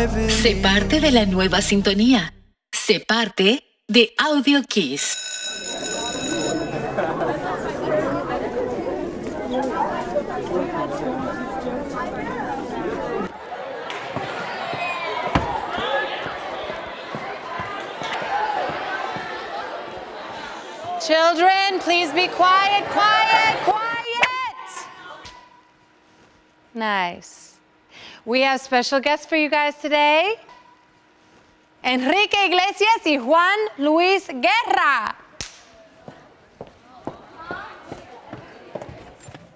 Sé parte de la nueva sintonía. Sé parte de Audio Kiss. Children, please be quiet, quiet, quiet. Nice. We have special guests for you guys today. Enrique Iglesias y Juan Luis Guerra.